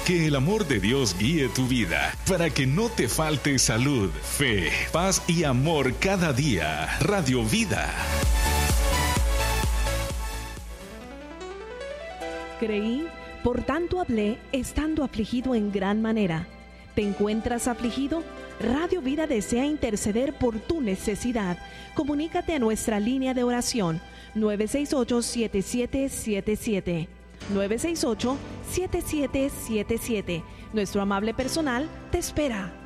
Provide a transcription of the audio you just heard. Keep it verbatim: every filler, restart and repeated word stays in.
Que el amor de Dios guíe tu vida para que no te falte salud, fe, paz y amor cada día. Radio Vida. Creí, por tanto hablé, estando afligido en gran manera. ¿Te encuentras afligido? Radio Vida desea interceder por tu necesidad. Comunícate a nuestra línea de oración nueve seis ocho, siete siete siete siete. nueve seis ocho, siete siete siete siete. Nuestro amable personal te espera.